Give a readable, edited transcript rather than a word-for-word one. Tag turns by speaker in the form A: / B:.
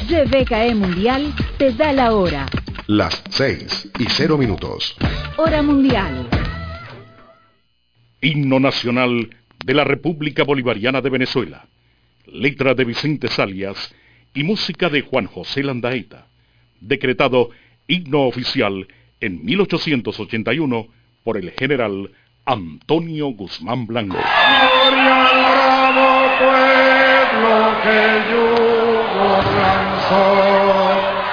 A: GBKE Mundial te da la hora.
B: Las 6:00.
A: Hora mundial.
C: Himno nacional de la República Bolivariana de Venezuela. Letra de Vicente Salias y música de Juan José Landaeta. Decretado himno oficial en 1881 por el general Antonio Guzmán Blanco.
D: Gloria al bravo pueblo que el yugo lanzó.